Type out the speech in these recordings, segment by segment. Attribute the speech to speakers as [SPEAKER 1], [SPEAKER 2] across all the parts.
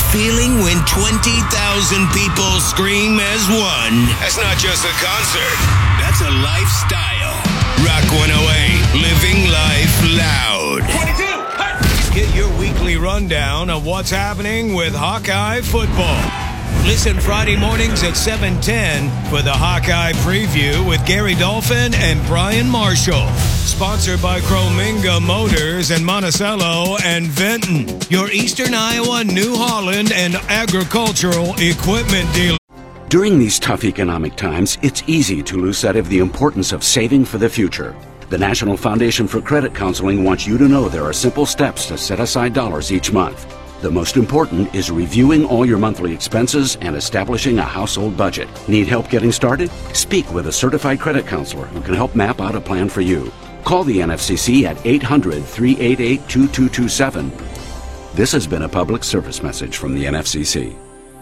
[SPEAKER 1] feeling when 20,000 people scream as one? That's not just a concert. That's a lifestyle. Rock 108, living life loud. 22! Get your weekly rundown of what's happening with Hawkeye football. Listen Friday mornings at 7:10 for the Hawkeye Preview with Gary Dolphin and Brian Marshall. Sponsored by Crominga Motors and Monticello and Vinton, your Eastern Iowa, New Holland, and agricultural equipment dealer.
[SPEAKER 2] During these tough economic times, it's easy to lose sight of the importance of saving for the future. The National Foundation for Credit Counseling wants you to know there are simple steps to set aside dollars each month. The most important is reviewing all your monthly expenses and establishing a household budget. Need help getting started? Speak with a certified credit counselor who can help map out a plan for you. Call the NFCC at 800-388-2227. This has been a public service message from the NFCC.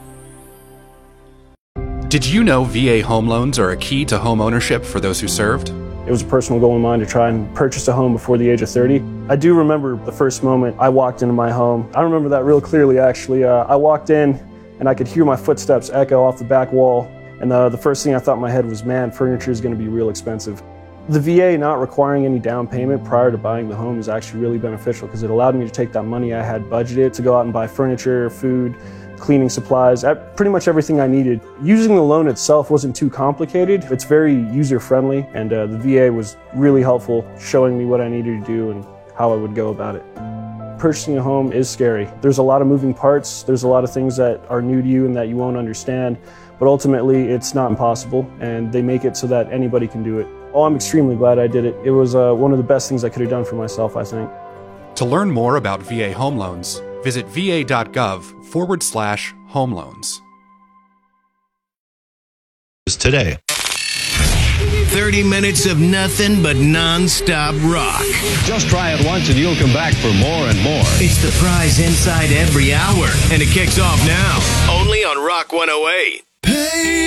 [SPEAKER 3] Did you know VA home loans are a key to home ownership for those who served?
[SPEAKER 4] It was a personal goal of mine to try and purchase a home before the age of 30. I do remember the first moment I walked into my home. I remember that real clearly, actually. I walked in and I could hear my footsteps echo off the back wall. And the first thing I thought in my head was, man, furniture is going to be real expensive. The VA not requiring any down payment prior to buying the home is actually really beneficial because it allowed me to take that money I had budgeted to go out and buy furniture, food, cleaning supplies, pretty much everything I needed. Using the loan itself wasn't too complicated. It's very user-friendly, and the VA was really helpful, showing me what I needed to do and how I would go about it. Purchasing a home is scary. There's a lot of moving parts. There's a lot of things that are new to you and that you won't understand, but ultimately it's not impossible, and they make it so that anybody can do it. Oh, I'm extremely glad I did it. It was one of the best things I could have done for myself, I think.
[SPEAKER 3] To learn more about VA home loans, visit va.gov/home loans.
[SPEAKER 1] Today. 30 minutes of nothing but non-stop rock.
[SPEAKER 5] Just try it once and you'll come back for more and more.
[SPEAKER 1] It's the prize inside every hour, and it kicks off now. Only on Rock 108. Pay